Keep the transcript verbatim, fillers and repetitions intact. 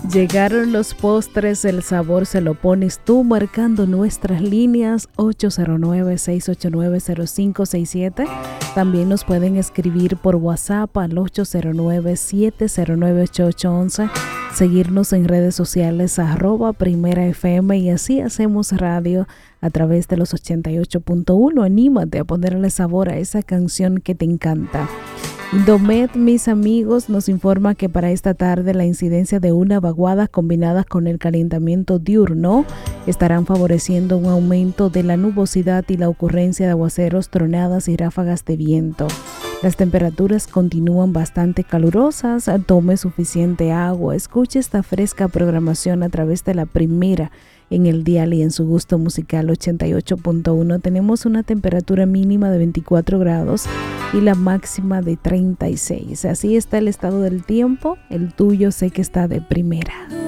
Llegaron los postres, el sabor se lo pones tú, marcando nuestras líneas ocho cero nueve, seis ocho nueve, cero cinco seis siete. También nos pueden escribir por WhatsApp al ocho cero nueve, siete cero nueve, ocho ocho uno uno. Seguirnos en redes sociales arroba Primera F M, y así hacemos radio a través de los ochenta y ocho punto uno. Anímate a ponerle sabor a esa canción que te encanta. Indomet, mis amigos, nos informa que para esta tarde la incidencia de una vaguada combinada con el calentamiento diurno estarán favoreciendo un aumento de la nubosidad y la ocurrencia de aguaceros, tronadas y ráfagas de viento. Las temperaturas continúan bastante calurosas. Tome suficiente agua. Escuche esta fresca programación a través de la Primera en el dial y en su gusto musical ochenta y ocho punto uno. Tenemos una temperatura mínima de veinticuatro grados y la máxima de treinta y seis. Así está el estado del tiempo. El tuyo sé que está de primera.